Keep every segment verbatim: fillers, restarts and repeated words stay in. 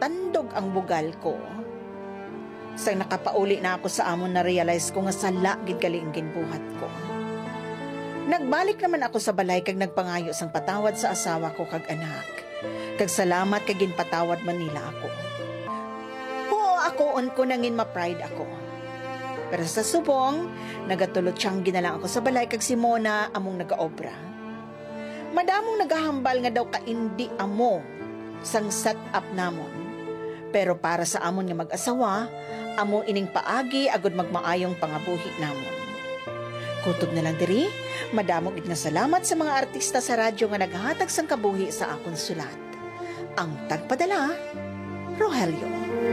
tandog ang bugal ko. Sang nakapauli na ako sa amon na realize ko nga sala gid kaling ginbuhat ko. Nagbalik naman ako sa balay kag nagpangayo sang patawad sa asawa ko kag anak. Kag salamat kag ginpatawad man nila ako. Oo, akoon ko nangin ma-pride ako. Pero sa subong, nagatulot siyang ginalang ako sa balay kag si Mona among nagaobra. Madamong nagahambal nga daw ka indi amo sang set up namon. Pero para sa amon nga mag-asawa, amo ining paagi agud magmaayong pangabuhi namon. Kutob na lang diri, madamong gid nga salamat sa mga artista sa radyo nga naghatag sang kabuhi sa akon sulat. Ang tagpadala, Rogelio.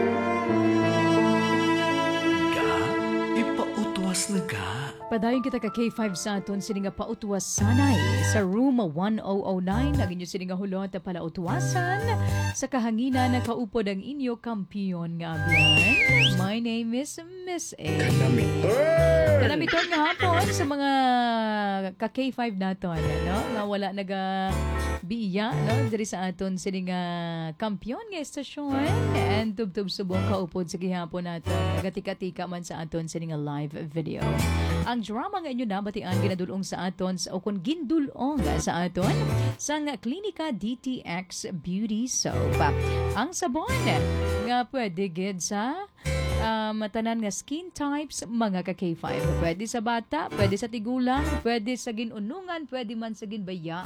Ipautuwas na ga. Padayon kita ka K five sa aton sini nga pautuwas sanay sa room one thousand nine. Agin nyo sini nga hulot na palautuwasan sa kahanginan na kaupod ang inyo kampiyon nga abiyan. My name is Miss A. Kanamiton! Kanamiton nga hapon sa mga ka K five naton, no? Nga wala naga biya, no? Diri sa aton sini nga kampiyon nga estasyon and tubtub subong kaupod sa gihapon naton. Nagatika-tika man sa aton sini nga live video. Ang drama nga inyo nabatian ginadulong sa aton o kung gindulong sa aton sang Klinika D T X Beauty Soap. Ang sabon nga pwede gid sa um, tanan nga skin types mga ka K five. Pwede sa bata, pwede sa tigulang, pwede sa ginunungan, pwede man sa ginbayaan.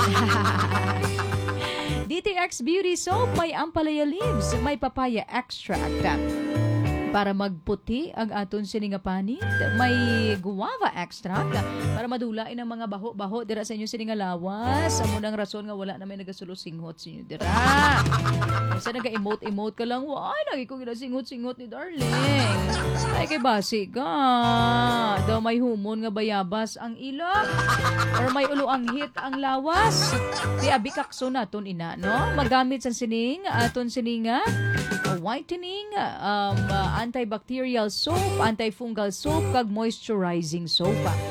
D T X Beauty Soap may ampalaya leaves, may papaya extract para magputi ang aton sini nga panit, may guava extract para madulain ang mga baho-baho dira sa inyo sini nga lawas. Amo nang rason nga wala na may nagasulot-singhot sa inyo dira. Kasi naga-emote-emote ka lang, why lagi ko ginasinghot-singhot ni darling. Ay kay basi ka. Daw may humon nga bayabas ang ilok or may uluanghit ang lawas. Di abikakso naton ina, no? Magamit sa sining aton sining nga whitening, um, uh, antibacterial soap, antifungal soap, kag moisturizing soap.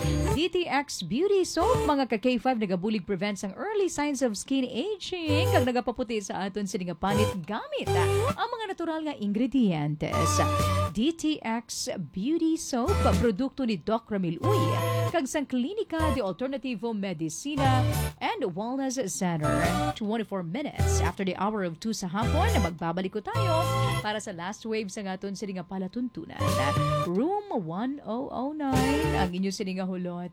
D T X Beauty Soap, mga ka K five nagabulig prevents ang early signs of skin aging, kag nagapaputi sa aton sini nga panit gamit ang mga natural nga ingredientes. D T X Beauty Soap, produkto ni Doc Ramil Uy, kag sang Klinika de Alternativo Medicina and Wellness Center. twenty-four minutes after the hour of two sa hapon na magbabalik ko tayo para sa last wave sa aton sini nga palatuntunan. Room one thousand nine, ang inyo sini nga hulot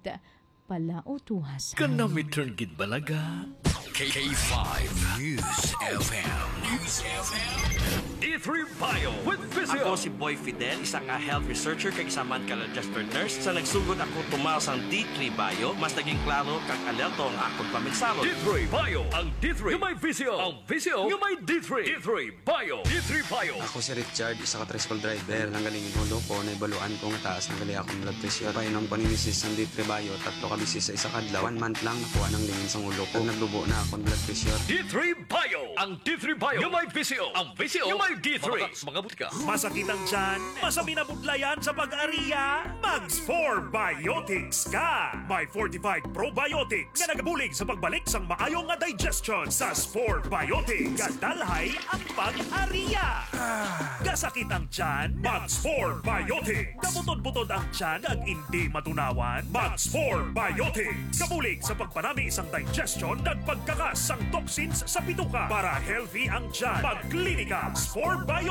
palautuwas. Kanamiton gid balaga. K five News F M. News F M. D three Bio with Physio. Ako si Boy Fidel, isang ka health researcher kag isa man ka registered nurse. Sa nagsugod ako tumaw sang D three Bio, mas naging klaro kag alerto ang akong pamigsalo. D three Bio, ang D three yung may Physio, ang Physio yung may D three. D three Bio, D three Bio. Ako si Richard, isa ka tricycle driver. Nanggaling inulo ko, naibaluan ko nga taas ng gali akong blood pressure. Painom paninisis ng D three Bio, tatlo ka bisis sa isa kadlaw. One month lang nakuha ng lingin sa ulo ko. Naglubo na akong blood pressure. D three Bio, ang D three Bio yung may Physio, ang Physio yung may D three. Mga butika. Masakit ang tiyan, masami na budlayan sa pag-ariya, Mags four Biotics ka! May fortified probiotics na nagabulig sa pagbalik sang maayong nga digestion sa four Biotics. Kadalhay ang pag-ariya. Gasakit ang tiyan, Mags four Biotics. Kabutod-butod ang tiyan ag hindi matunawan, Mags four Biotics. Kabulig sa pagpanami sang digestion at pagkakas sang toxins sa bituka para healthy ang tiyan. Mag-Klinika four Biotics.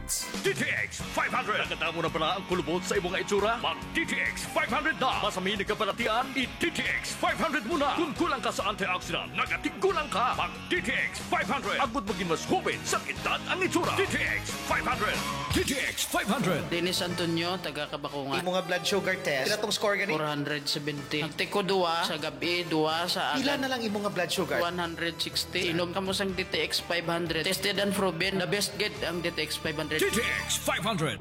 D T X five hundred. Nakatamo na pala ang kulubot sa imong itsura? Mag-D T X five hundred na. Masami na kapalatian, i-D T X five hundred muna. Kung kulang ka sa antioxidant, nagatigulang ka. Mag-D T X five hundred. Agud maging mas hubin sa edad ang itsura. D T X five hundred. D T X five hundred. Dennis Antonio, taga Kabakungan. Imo nga blood sugar test. Pila tong score gani? four seventy. Nagtiko duwa sa gabi, duwa sa Pila agad. na lang imo nga blood sugar? one sixty. Inom ka mo sang D T X five hundred. Tested and proven. The best get ang D T X five hundred. D T X five hundred.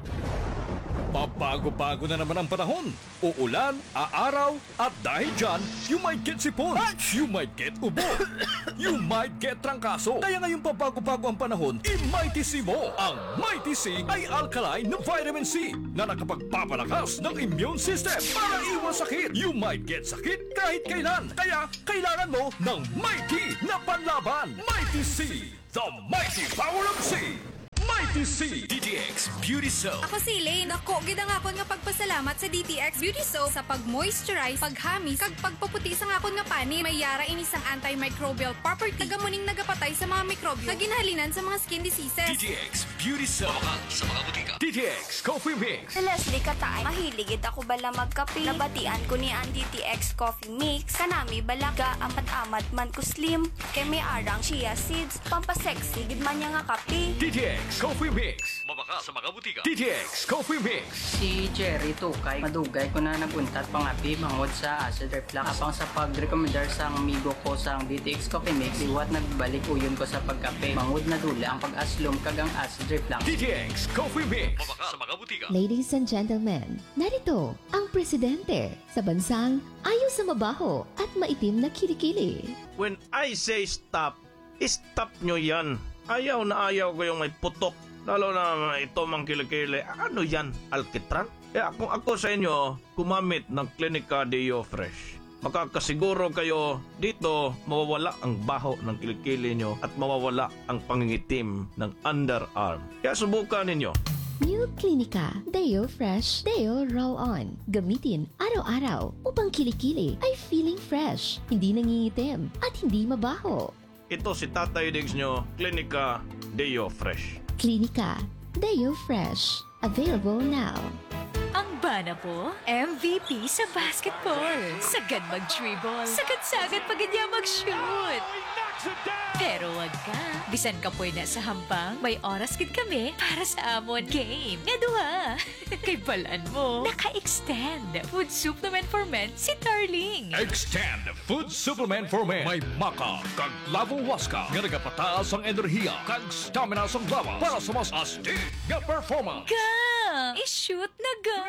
Pabago-bago na naman ang panahon. Uulan, aaraw, at dahil dyan, you might get sipon, you might get ubo, you might get trangkaso. Kaya ngayong pabago-bago ang panahon, i-Mighty C mo. Ang Mighty C ay alkaline na vitamin C na nakapagpapalakas ng immune system para iwas sakit. You might get sakit kahit kailan. Kaya kailangan mo ng Mighty na panlaban. Mighty C, the mighty power of C. T C D T X Beauty Soap. Ako si Elaine. Ako, gid ang akon nga pagpasalamat sa D T X Beauty Soap sa pag-moisturize, paghamis, kag pagpaputi sa akon nga pani. May yara inisang antimicrobial property. Nagamuning nagapatay sa mga mikrobyo. Naginhalinan sa mga skin diseases. D T X Beauty Soap. Mabakal sa mga butika. D T X Coffee Mix. Si Leslie Katay, mahiligid ako bala magkape. Nabatian ko ni ang D T X Coffee Mix. Kanami balaga, amat-amat man ko slim. Kay may arang chia seeds. Pampasexy, gid man niya nga kape. D T X Coffee Mix. Mabakal sa mga butika. D T X Coffee Mix. Si Jerry Tukay, madugay ko na naguntat pangapi bangod sa acid reflux. Apang sa pag-recommendar sa amigo ko sa D T X Coffee Mix, iwat nagbalik uyon ko sa pagkape. Bangod na dula ang pag-aslom kagang acid reflux. D T X Coffee Mix. Mabakal sa mga butika. Ladies and gentlemen, narito ang presidente sa bansang ayaw sa mabaho at maitim na kilikili. When I say stop, stop nyo yan. Ayaw na ayaw ko yung may putok. Lalo na ito mang kilikili. Ano yan? Alkitran? Kaya kung ako sa inyo, gumamit ng Clinica Deo Fresh. Makakasiguro kayo dito mawawala ang baho ng kilikili nyo at mawawala ang pangingitim ng underarm. Kaya subukan ninyo. New Clinica Deo Fresh Deo Roll On. Gamitin araw-araw upang kilikili ay feeling fresh, hindi nangingitim at hindi mabaho. Ito si Tatay Diggs nyo, Clinica Deo Fresh. Clinica Deo Fresh. Available now. Ang bana po, M V P sa basketball. Sagad mag-dribble. Sagad-sagad pag niya mag-shoot. Pero wag ka. Bisan ka po na sa hampang, may oras gid kami para sa amon game. Nga duha. Kay balaan mo, naka-extend. Food supplement for men si Darling. Extend Food Supplement for Men. May maka, kag lavo waska. Nga nagapataas ang enerhiya, kag stamina sa lawa para sa mas astig nga performance. Ga! I-shoot na ga!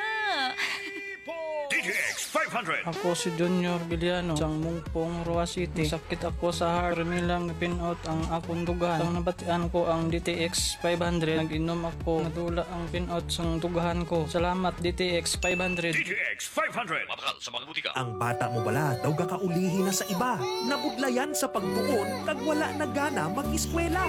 D T X five hundred. Ako si Junior Villano, sang Mungpong, Roa City. Sakit ako sa heart. Nilang pinout ang akong dugahan. Sang nabatian ko ang D T X five hundred. Nag-inom ako. Nadula ang pinout sang dugahan ko. Salamat D T X five hundred. D T X five hundred. Mabakal sa mga butika. Ang bata mo bala daw gakaulihi na sa iba. Nabudlayan sa pagtuon kag wala na gana mag-eskwela.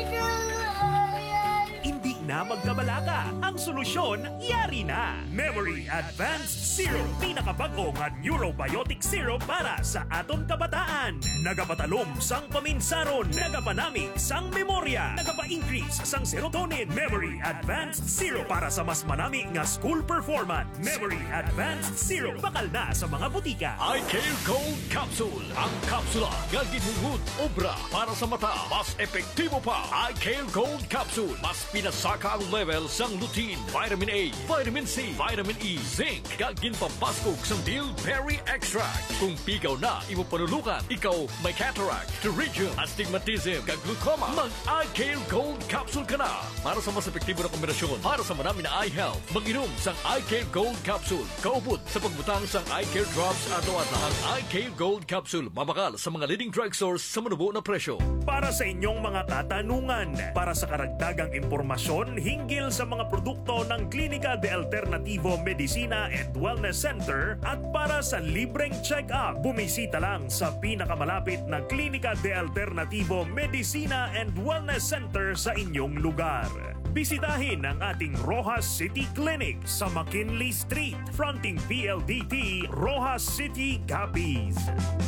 Hindi na magkabalaka. Ang solusyon, yari na. Memory Advanced Syrup. Pinakabago nga Neurobiotic Syrup para sa aton kabataan. Nagapatalom sang paminsaron. Nagapanamig sang memorya. Nagapa-increase sang serotonin. Memory Advanced Syrup para sa mas manami nga school performance. Memory Advanced Syrup. Bakal na sa mga butika. iCare Gold Capsule. Ang kapsula nga ginhugud obra para sa mata. Mas epektibo pa. iCare Gold Capsule. Mas pinasaka ang level sang lutein, vitamin A, vitamin C, vitamin E, zinc, kagin pampaskog sang Dillberry Extract. Kung pigaw na, imo panulukan, ikaw may cataract, pterygium, astigmatism, kag glaucoma, mag-iCare Gold Capsule ka na. Para sa mas epektibo na kombinasyon, para sa marami na eye health, mag-inom sang iCare Gold Capsule. Kaupod sa pagbutang sang iCare Drops ato-ato. Ang iCare Gold Capsule, mabakal sa mga leading drugstores sa manubo na presyo. Para sa inyong mga katanungan, para sa karagdagang impormasyon hinggil sa mga produkto ng Klinika de Alternativo Medicina and Wellness Center at para sa libreng check-up, bumisita lang sa pinakamalapit na Klinika de Alternativo Medicina and Wellness Center sa inyong lugar. Bisitahin ang ating Rojas City Clinic sa McKinley Street, fronting P L D T, Rojas City, Capiz.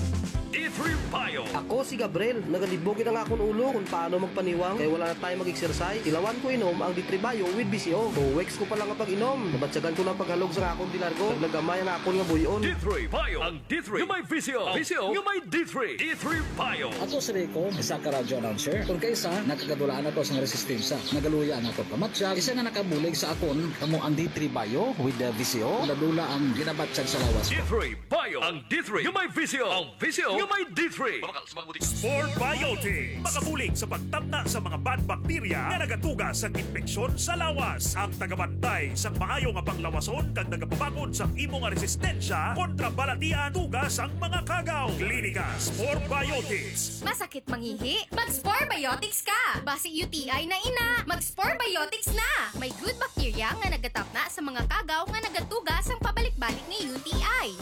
D three Bio. Ako si Gabriel, nagalibogin ang akong ulo kung paano magpaniwang kaya wala na tayo mag-exercise. Ilawan ko inom ang D three Bio with B C O. Two weeks ko pa lang kapag inom. Nabatsagan ko ng paghalog sa akong dilargo. Naglagamay ang akong nga buyon. D three Bio. Ang D three yung may V C O. V C O yung may D three. D three Bio. Ako si Rico, isa ka radyo announcer. Kung kaysa, nakagadulaan ako sa resistensya. Nagaluya na ako pamatsyag. Isa na nakabulig sa akon, kamo ang D three Bio with the V C O. Ladula ang ginabatsyag sa lawas. D three Bio. Ang D three yung may V C O. Ang V C O yung may D three. Sport Biotics. Makabulig sa pagtabna sa mga bad bakterya na nagatuga sa infeksyon sa lawas. Ang tagabantay sa maayo nga panglawason kag nagapabakod sa imo nga resistensya kontra balatian tugas ang mga kagaw. Klinika Sport Biotics. Masakit mangihi? Mag-Sport Biotics ka! Basi U T I na ina, mag-Sport Biotics na! May good bacteria nga nagatapna sa mga kagaw nga nagatuga sa pabalik-balik ni U T I.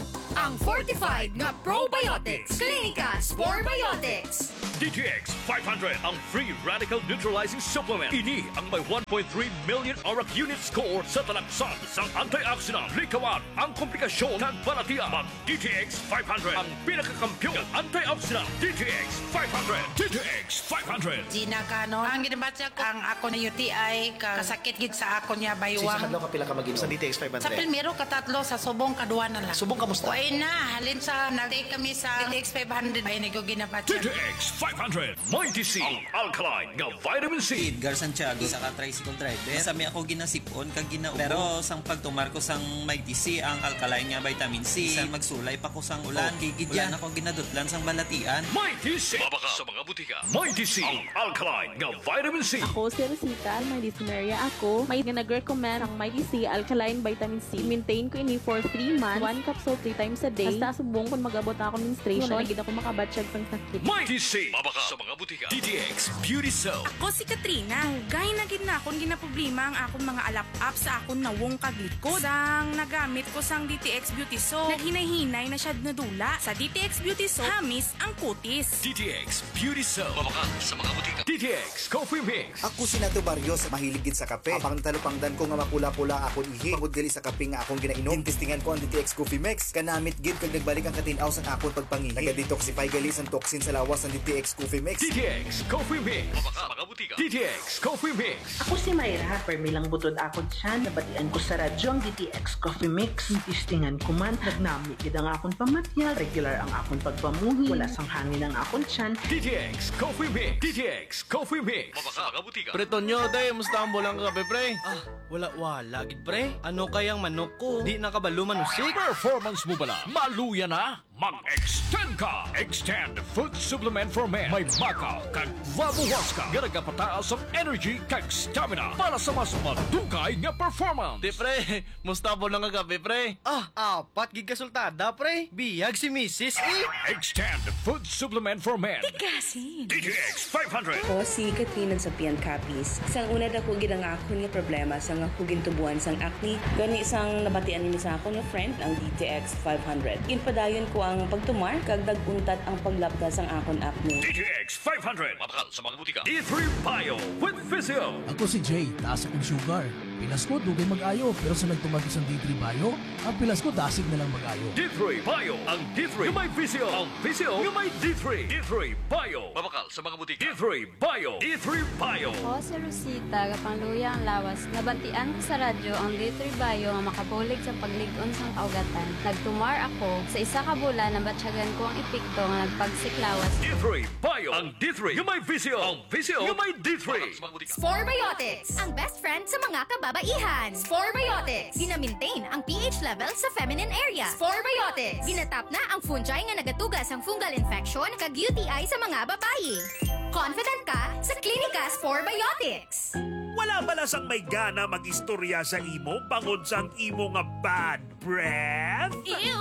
ang fortified nga probiotics. Klinika Sporebiotics. D T X five hundred ang free radical neutralizing supplement. Ini ang may one point three million auric unit score sa talaksan sang antioxidant. Likawan ang komplikasyon ng balatian. Mag D T X five hundred ang pinakakampiyon ng antioxidant. D T X five hundred. D T X five hundred. Gina Kano, ang ginabatsa ko ang ako na U T I ka kasakit gid sa ako niya baywang. Sa kadlaw ka pila ka mag-inom sa D T X five hundred? Sa primero katatlo sa subong kadua na lang. Subong kamusta? Ay na, halin sa nag-take kami sa D T X five hundred ay nago ginabatsa. D T X five hundred. Mighty C. Ang alkaline nga vitamin C. Edgar Santiago sa ka-tricycle driver. Sami ako ginasipon kag ginaubo. Pero sang pagtumar ko sang Mighty C ang alkaline nga vitamin C. Sang magsulay pa ko sang ulan. Oh, Gigidyan ako ginadutlan sang balatian. Mighty C. Mabaka sa mga butika. Mighty C. Ang alkaline nga vitamin C. Ako si Rosita, may dysphoria ako. May nag-recommend ang Mighty C alkaline vitamin C. Maintain ko ini for three months. One capsule three times a day. Basta subong kung mag-abot ako menstruation. Nagid ako makabatsyag sang sakit. Mighty C. Mabaka sa mga butika. D T X Beauty Soap. Ako si Katrina. Hugay na gid na akong ginaproblema ang akong mga alap-up sa akong nawong kaglikod. Sang nagamit ko sang D T X Beauty Soap. Naghinay-hinay na siya nadula. Sa D T X Beauty Soap, hamis ang kutis. D T X Beauty Soap. Mabaka sa mga butika. D T X Coffee Mix. Ako si Nato Barrios, mahiligid sa kape. Apang talupangdan ko nga mapula-pula akong ihi. Pagod gali sa kape nga akong ginainom. Testingan ko ang D T X Coffee Mix. Kanamit gid kag nagbalik ang katinaw sang akong pagpangihi. Naga-detoxify gali sang toxin sa lawas ng D T X Coffee Mix. D T X Coffee Mix. Mabaka mga butika. D T X Coffee Mix. Ako si Mayra, permilang butod ako dyan. Nabatian ko sa radyo ang D T X Coffee Mix. Tistingan ko man, nagnami gid ang akong pamatyal. Regular ang akong pagpamuhi. Wala sang hangin ang akong tiyan. D T X Coffee Mix. D T X Coffee Mix. Mabaka mga butika. Preto nyo, day, musta ang bulang kape, pre? Ah, wala-wala, gid pre. Ano kayang manok ko? Di nakabalo manusik. Performance mo bala? Maluya na? Mag-extend ka! Extend Food Supplement for Men. May baka kag wabuwas ka. Nga nagkapataas ang energy kag stamina para sa mas madugay nga performance. Di pre, musta po lang ang kape, pre? Ah, apat gig kasultada, pre. Biyag si Missus E. Extend Food Supplement for Men. Tigasin. D T X five hundred. Ako si Katrina sa Pian Capis. Sang una na ko ginangakon nga problema sang ako gintubuan sang acne. Gani sang nabatian ni sa ako nga friend ang D T X five hundred. Ginpadayon ko ang pagtumar kag daguntat ang paglapda sang akon acne. D T X five hundred. Mabakal sa mga butika. D three Bio with Physio. Ako si Jay, taas akong sugar. Pilas ko, dugay mag-ayo. Pero sa nagtumagos ang D three Bio, ang pilas ko, dasig na lang mag-ayo. D three Bio. Ang D three yung may Physio. Ang Physio yung may D three. D three Bio. Mabakal sa mga butika. D three Bio. D three Bio. Ako si Rosita, kapangluya ang lawas. Nabantian ko sa radyo ang D three Bio nga makabulig sa pagligon sang kaugatan. Nagtumar ako sa isa ka bulan na batsyagan ko ang epekto nga nagpagsiklawas. D three Bio. Ang D three yung may Physio. Ang Physio yung may D three. Sporebiotics, ang best friend sa mga kababaihan. Sporebiotics, gina-maintain ang pH level sa feminine area. Sporebiotics, ginatap na ang fungi nga nagatugas ang fungal infection kag U T I sa mga babae. Confident ka sa Klinika Sporebiotics. Wala bala sang may gana mag-istorya sa imo bangod sang imo nga bad breath? Ew!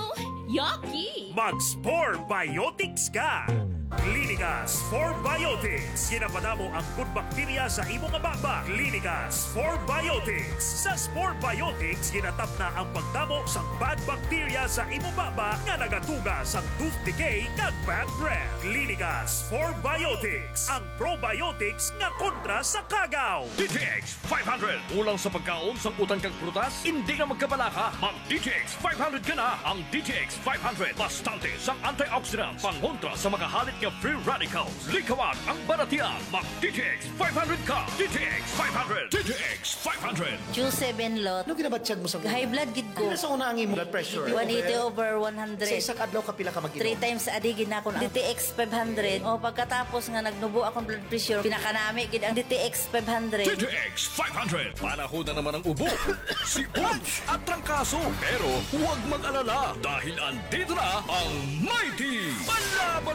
Yucky! Mag-Sporebiotics ka! Klinika Sporebiotics. Ginapadamo ang good bacteria sa imong nga baba. Klinika Sporebiotics. Sa Sporebiotics, ginatap na ang pagdamo sa bad bacteria sa imong baba nga nagatuga sa tooth decay kag bad breath. Klinika Sporebiotics. Ang probiotics nga kontra sa kagaw. D T X five hundred. Ulang sa pagkaon sang utang kag prutas, hindi na magkabalaka. Mag D T X five hundred ka na. Ang D T X five hundred. Bastante sang antioxidants. Pangontra sa makahalit nga free radicals. Likawan ang baratian. Mag D T X five hundred ka. D T X five hundred. D T X five hundred. Q seven lot. Ano ginabatsyag mo sa High blood gid ko. Ano sa una ang imong blood pressure? one eighty over one hundred. Sa isang adlaw ka pila ka mag-inom? Three times a day gid na akong D T X five hundred. O pagkatapos nga nagnubo akong blood pressure, pinakanami gid ang D T X five hundred. D T X five hundred. Panahon na naman ang ubo, sipon at trangkaso. Pero huwag mag-alala dahil andito na ang Mighty. Panlaban mo!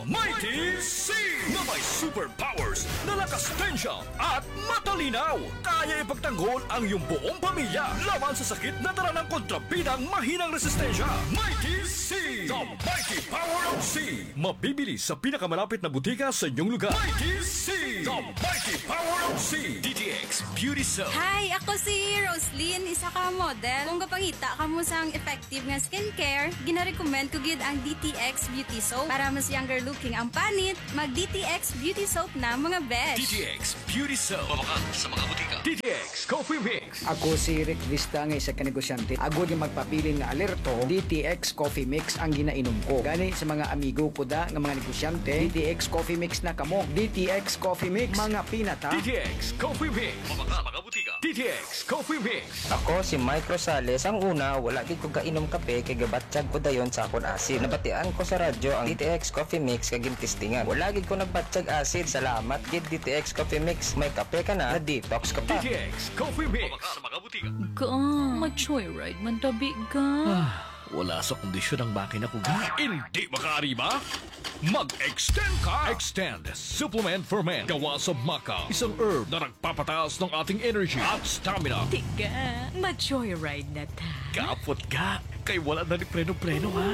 Mighty C na may superpowers na lakas tensya at matalinaw. Kaya ipagtanggol ang iyong buong pamilya laban sa sakit na dala ng kontrabidang mahinang resistensya. Mighty C, the mighty power of C. Mabibili sa pinakamalapit na butika sa inyong lugar. Mighty C, the mighty power of C. D T X Beauty Soap. Hi, ako si Roslyn, isa ka model. Kung kapangita ka mo sa effective nga skincare, gina-recommend ko gid ang D T X Beauty Soap. Para mas younger looking ang panit, mag-D T X Beauty Soap na mga besh. D T X Beauty Soap. Mabakan sa mga butika. D T X Coffee Mix. Ako si Rick Vista nga isa ka negosyante. Agod yung magpapili nga alerto, D T X Coffee Mix ang ginainom ko. Gani sa mga amigo ko da nga mga negosyante, D T X Coffee Mix na kamo. D T X Coffee Mix, mga pinata. D T X Coffee Mix. Mabakan mga butika. D T X Coffee Mix. Ako si Mike Rosales. Ang una, wala gid ko kainom kape kay gabatsyag ko dayon sa akon acid. Nabatian ko sa radyo ang D T X Coffee Mix kay gintistingan. Wala gid ko nagbatsyag acid. Salamat gid D T X Coffee Mix. May kape ka na, na-detox ka pa. D T X Coffee Mix. Mabakan sa mga butika. Ka, mag-joyride man tabi ka. Wala sa kondisyon ang makina ko ga. Hindi makaari ba? Mag-extend ka! Extend Supplement for Men. Gawa sa maca. Isang herb na nagpapataas ng ating energy at stamina. Tiga, mag-joyride na ta. Kapot ka. Kay wala na ni preno-preno ha.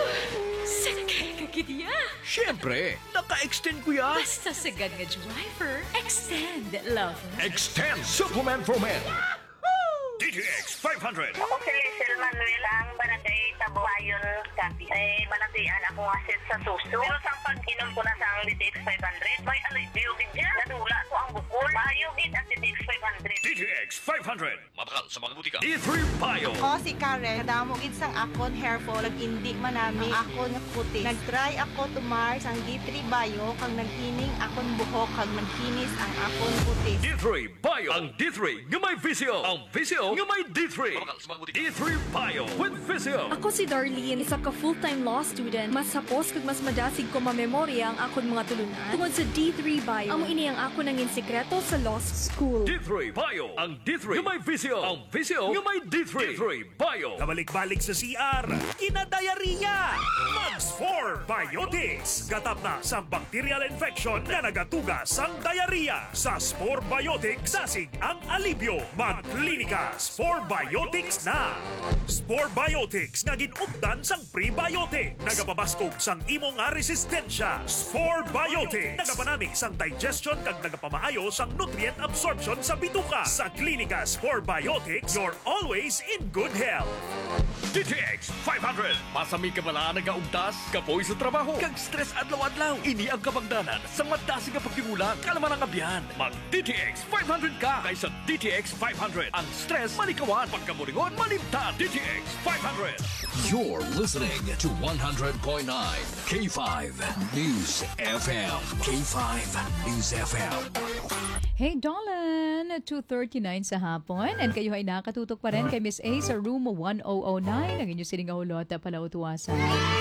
Sakay ka gidya. Siyempre, naka-extend ko yan. Basta sagad nga driver, extend, lover. Extend Supplement for Men. D T X five hundred. Ako si Lizel Manuel, ang barangay Tabuayon, Cavite. Ay, banatian ako asit sa suso. Pero sa pag-inom ko na sa ang D T X five hundred, may alibyo gid dyan. Nadula ko ang bukol. Maayo gid ang D T X five hundred. D T X five hundred. Mabakal sa mga butika. D three Bio. Ako si Karen. Kadamo gid sang akon hair fall. Nag-indi man nami akon nga puti. Nag-try ako tumar sang D three Bio kang naghining akon buhok kag nagkinis ang akon puti. D three Bio. Ang D three nga may visio. Ang visio nga may D three. D three Bio with visio. Ako si Darlene, isa ka full-time law student. Mas hapos kag mas madasig ko mamemorya ang akon mga tulunan tungod sa D three Bio. Amo ini ang ako nangin sekreto sa law school. D three Bio. Ang D three nga may visio. Ang visio nga may D three. D three Bio. Kabalik-balik sa C R, kinadayariya. Mags four Biotics. Gatap na sa bacterial infection na nagatugas ang diarrhea. Sa Spore Biotics, sasig ang alibyo. Mag-klinika Spore Biotics na. Spore Biotics na ginupdan sang prebiotic. Nagapabaskog sang imo nga resistensya. Spore Biotics. Nagapanami sang digestion kag nagapamaayo sang nutrient absorption sa bituka. Sa klinika Spore Biotics, you're always in good health. D T X five hundred. Masami ka bala nagaugtas, kapoy sa trabaho, kag stress adlaw-adlaw. Ini ang kabangdanan sa madasi nga pagtigulang, kalaman ang abyan. Mag-D T X five hundred ka kaysa D T X five hundred. Ang stress malikawan, pagkamuringon malimtan. D T X five hundred. You're listening to one hundred point nine K five News F M. K five News F M. Hey Dolan, two thirty-nine sa hapon and kayo ay nakatutok pa rin kay Miss A sa room one thousand nine. Ang inyong siling ahulot at palautuwasan.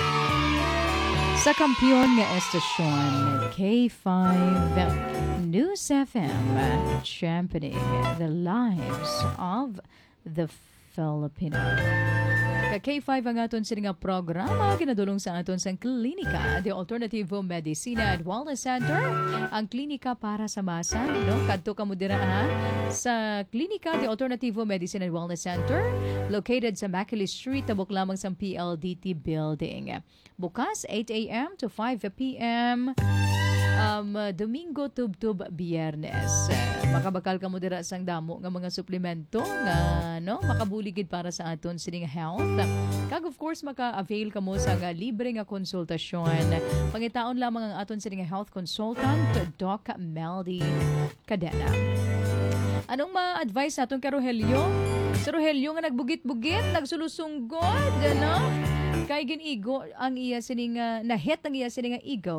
Sa kampiyon nga estasyon, K five News F M, championing the lives of the Filipino. Ka K five ang aton sining nga programa ginadulong sa aton sa klinika, the Alternativo Medicina at Wellness Center, ang klinika para sa masa, no? Kadto ka mo dira sa klinika, the Alternativo Medicina and Wellness Center, located sa Mackley Street, tabok lamang sa P L D T building. Bukas eight a.m. to five p.m. Um, Domingo, Tub-Tub, Biyernes. Uh, makabakal ka mo dira sang damo nga mga suplemento nga no makabuligid para sa aton sining health. Kag of course maka-avail ka mo sa nga libre nga konsultasyon. Pangitaon lamang ang aton sining health consultant, Doc Meldy Cadena. Anong ma-advise naton ka Rogelio? Si Rogelio nga nagbugit-bugit, nagsulusungod, ano? Kay ginigo ang iya sining uh, na-hit ang iya sining ego.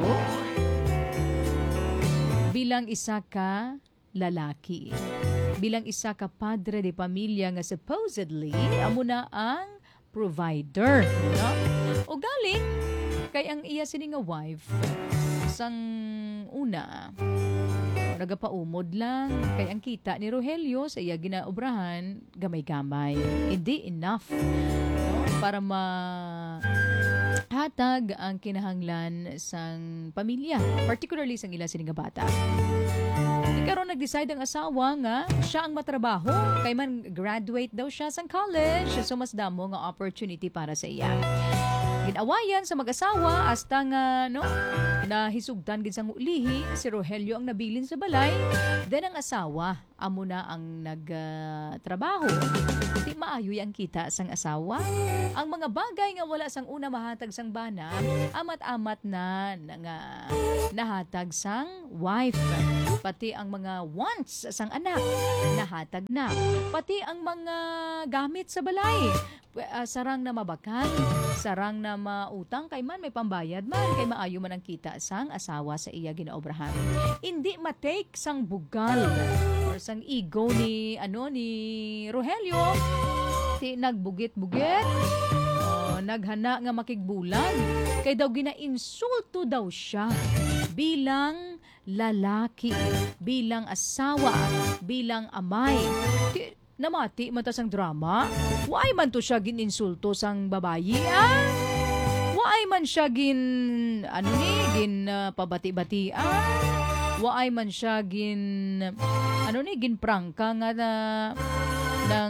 Bilang isa ka lalaki, bilang isa ka padre de pamilya nga supposedly amo na ang provider, no? O galing kay ang iya sini nga wife sang una nagapaumod lang kay ang kita ni Rogelio sa iya ginaobrahan gamay-gamay, hindi enough, no? Para ma ihatag ang kinahanglan sang pamilya, particularly sang ila sining nga bata. Karon nag-decide ang asawa nga siya ang matrabaho kay man graduate daw siya sa college, so mas damo nga opportunity para sa iya. Ginawayan sa mag-asawa hasta nga no nahisugdan gid sang ulihi si Rogelio ang nabilin sa balay, then ang asawa amo na ang nagtrabaho. Uh, Di maayo ang kita sang asawa. Ang mga bagay nga wala sang una mahatag sang bana, amat-amat na nga nahatag sang wife. Pati ang mga wants sang anak nahatag na. Pati ang mga gamit sa balay, uh, sarang na mabakan, sarang na mautang kay man may pambayad man kay maayo man ang kita sang asawa sa iya ginaobrahan. Hindi matake sang bugal or sang ego ni ano ni Rogelio. Ti nagbugit-bugit, oh, naghana nga makigbulag kay daw gina-insulto daw siya bilang lalaki, bilang asawa, bilang amay. Ti, namati man ta sang drama. Why man to siya gin-insulto sang babayi, ah? Why man siya gin ano ni gin uh, pabati-bati, ah? Why man siya gin ano ni gin prangka nga na ng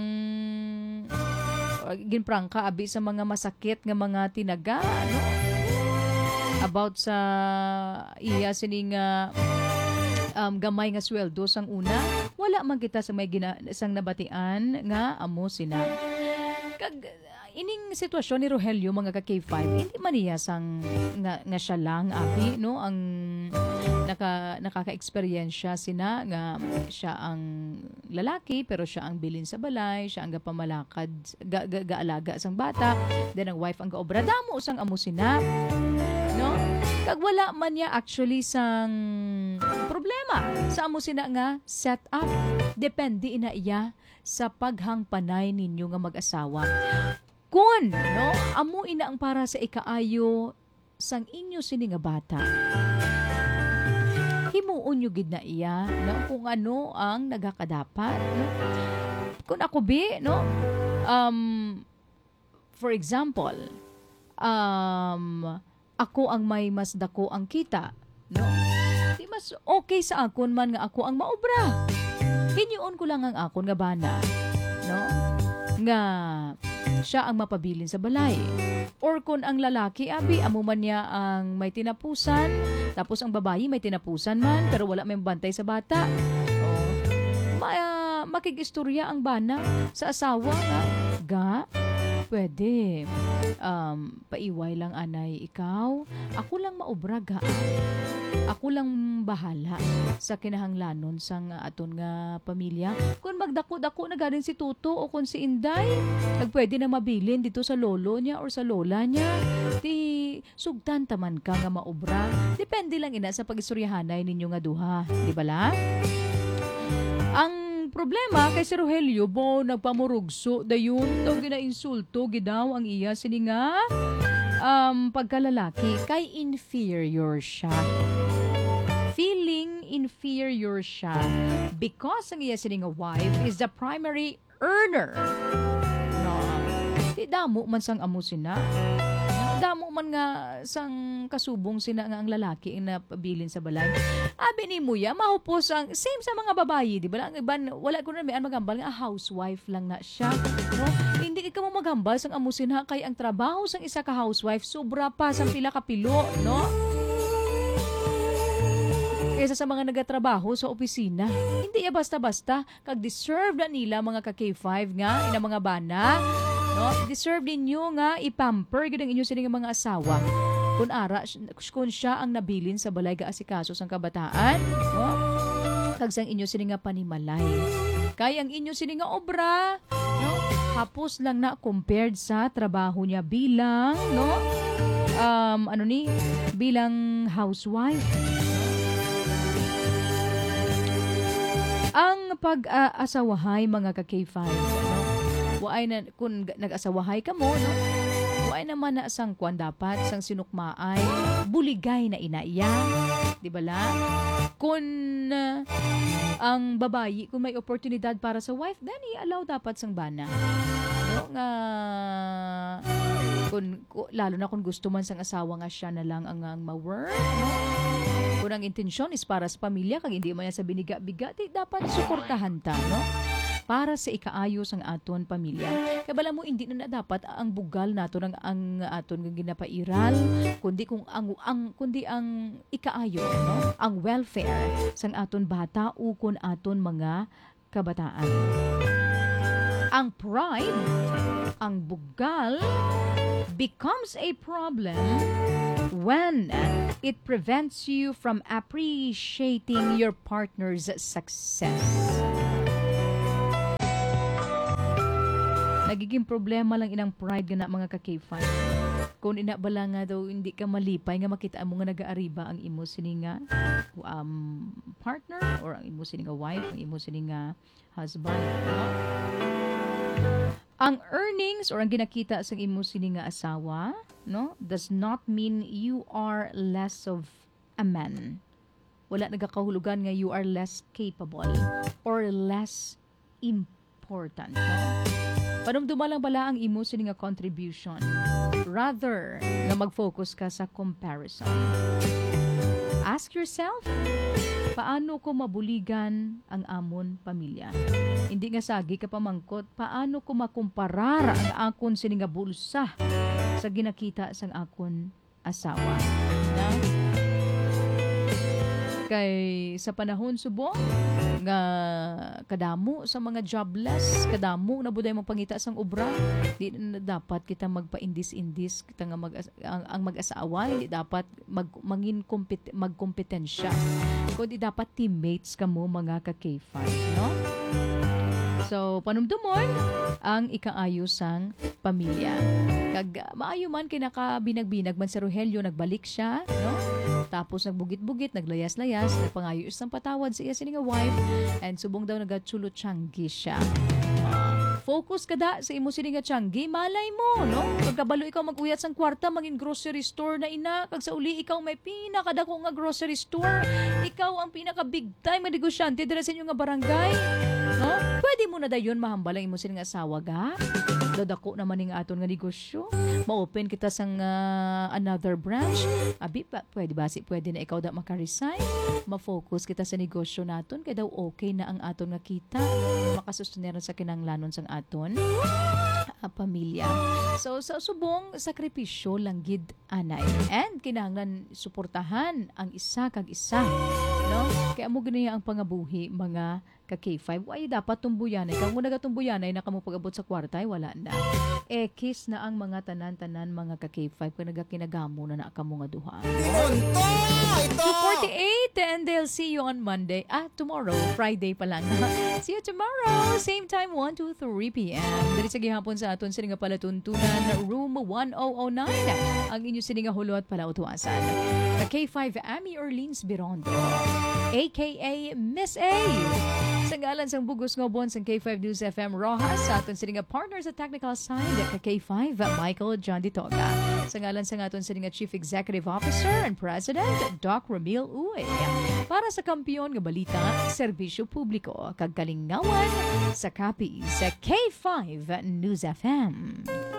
ginprangka abi sa mga masakit nga mga tinaga ano about sa iya sining uh, um, gamay nga sweldo sang una, wala man kita sa may gina, sang nabatian nga amo sina kag ining sitwasyon ni Rogelio mga ka K five, hindi man niya sang nga, nga siya lang abi no ang naka nakaka-eksperyensya sina nga siya ang lalaki pero siya ang bilin sa balay, siya ang gapamalakad ga, ga, gaalaga sang bata, then ang wife ang gaobra damo sang amo sina no kag wala man niya actually sang problema sa amo sina nga set up, depende ina iya sa paghangpanay ninyo nga mag-asawa. Kun no amo ina ang para sa ikaayo sang inyo sini nga bata, himuon nyo gid na iya no kung ano ang nagakadapat no? Kung ako bi no um for example um ako ang may mas dako ang kita no di mas okay sa akon man nga ako ang maobra, hinuon ko lang ang akon nga bana no nga siya ang mapabilin sa balay. Or kung ang lalaki, abi, amo man niya ang may tinapusan, tapos ang babayi may tinapusan man, pero wala may bantay sa bata. Oh, ma uh, makigistorya ang bana sa asawa nga, ga, pwede. Um, paiway lang anay ikaw. Ako lang maobra ga. Ako lang bahala sa kinahanglanon sang aton nga pamilya. Kung magdako-dako na galing si Tuto o kung si Inday, nagpwede na mabilin dito sa lolo niya or sa lola niya. Di sugtan taman ka nga maobra. Depende lang ina sa pag-istoryahanay ninyo nga duha. Di ba la? Ang problema kay si Rogelio bo nagpamurugso dayon daw ginainsulto gidaw ang iya sini nga um, pagkalalaki kay inferior siya. Feeling inferior siya because ang iya sini nga wife is the primary earner. No. Di damo man sang amo sina. Damo man nga sang kasubong sina nga ang lalaki ang napabilin sa balay. Abi ni Muya, mahupos ang same sa mga babayi, di ba? Ang iban, wala ko na may magambal nga housewife lang na siya. No? Hindi ka mo magambal sang amo sina kay ang trabaho sang isa ka housewife sobra pa sang pila ka pilo, no? Kaysa sa mga nagatrabaho sa opisina. Hindi ya basta-basta kag deserve na nila mga ka K five nga ina mga bana. No, deserve ninyo nga ipamper gid ang inyo sining mga asawa. Kung ara kung siya ang nabilin sa balay ga asikaso sang kabataan, no? Kag sang inyo sining nga panimalay. Kay ang inyo sining nga obra, no? Hapos lang na compared sa trabaho niya bilang, no? Um ano ni bilang housewife. Ang pag-aasawahay mga ka K five, no? Waay na, kung nag-asawahay ka mo, no? Waay naman na sang kwan dapat, sang sinukmaay, buligay na inaiya. Di ba la? Kung uh, ang babayi, kung may oportunidad para sa wife, then i-allow dapat sang bana. No? no, nga kung, kung- lalo na kung gusto man sang asawa nga siya na lang ang, ang ma-work, no? Kung ang intensyon is para sa pamilya, kag hindi man yan sa biniga-biga, di dapat suportahan ta, no? Para sa ikaayos ang aton pamilya. Kaya bala mo, hindi na, na dapat ang bugal nato ng ang aton ng ginapairal, kundi kung ang, ang kundi ang ikaayo, no? Ang welfare sang aton bata o kun aton mga kabataan. Ang pride, ang bugal, becomes a problem when it prevents you from appreciating your partner's success. Nagiging problema lang inang pride nga na mga ka-K-Fan. Kung ina bala nga daw hindi ka malipay nga makita mo nga nag-aariba ang imo sini nga um, partner or ang imo sini nga wife, ang imo sini nga husband. No? Ang earnings or ang ginakita sa imo sini nga asawa, no, does not mean you are less of a man. Wala nagakahulugan nga you are less capable or less important. No? Panumduma lang bala ang imo sini nga contribution. Rather, na mag-focus ka sa comparison. Ask yourself, paano ko mabuligan ang amon pamilya? Hindi nga sagi ka pamangkot, paano ko makumparar ang akon sini nga bulsa sa ginakita sang akon asawa? Na? Kay sa panahon subong nga kadamo sa mga jobless, kadamo na buday magpangita sang obra, di na dapat kita magpa-indis-indis kita nga mag ang, ang mag-asawa, hindi dapat mag mangin kompet, magkompetensya. Kundi dapat teammates kamo mga ka-K five, no? So, panumdumon ang ikaayos sang pamilya. Kag maayo man kay nakabinag-binag man si Rogelio, nagbalik siya, no? Tapos nagbugit-bugit, naglayas-layas, nagpangayos ng patawad sa iya sini nga wife, and subong daw nagatsulot tiyanggi siya. Focus ka da sa imo sini nga tiyanggi, malay mo, no? Pagkabalo ikaw mag-uyat sang kwarta, mangin grocery store na ina, kag sa uli ikaw may pinakadako nga grocery store, ikaw ang pinaka big time nga negosyante dira sa inyo nga barangay, no? Pwede mo na dayon mahambal ang imo sini nga asawa ga. Dadako naman ning aton nga negosyo. Ma-open kita sang uh, another branch. Abi, pa, pwede ba si pwede na ikaw da maka-resign? Ma-focus kita sa negosyo naton kay daw okay na ang aton nga kita. Makasustener sa kinanglanon sang aton uh, pamilya. So sa subong sakripisyo lang gid anay. And kinahanglan suportahan ang isa kag isa, no? Kaya mo ganiya ang pangabuhi mga ka-K five. Ay dapat tumbuyanay. Kung mo nagatumbuyanay na kamo pag-abot sa kwartay, wala na. Ekis na ang mga tanan-tanan mga ka-K five kung nagakinagamo na na kamo nga duha. two forty-eight and they'll see you on Monday. Ah, tomorrow. Friday pa lang. See you tomorrow. Same time, one to three p.m. Dali sa gihapon sa aton sini nga palatuntunan, room one thousand nine. Ang inyo sini nga hulo at palautuasan. Ka-K five Amy Orleans Birondo, a k a. Miss A. Sa ngalan sang bugos nga bon sang K five News F M Rojas, sa aton sini nga partner sa technical side, ka-K five Michael John Ditoga. Sa ngalan sang aton sini nga Chief Executive Officer and President Doc Ramil Uy. Para sa kampiyon nga balita, serbisyo publiko, kag kalingawan sa kapi sa K five News F M.